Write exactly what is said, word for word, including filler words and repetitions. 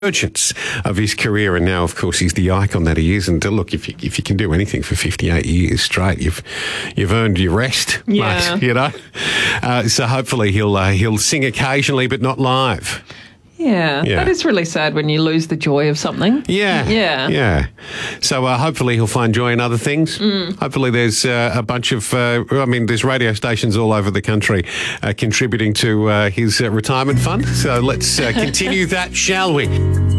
Urgence of his career, and now, of course, he's the icon that he is. And uh, look, if you if you can do anything for fifty-eight years straight, you've you've earned your rest, Yeah. mate. You know, uh, so hopefully he'll uh, he'll sing occasionally, but not live. Yeah, Yeah. that is really sad when you lose the joy of something. Yeah, Yeah. yeah. So uh, hopefully he'll find joy in other things. Mm. Hopefully there's uh, a bunch of, uh, I mean, there's radio stations all over the country uh, contributing to uh, his uh, retirement fund. So let's uh, continue that, shall we?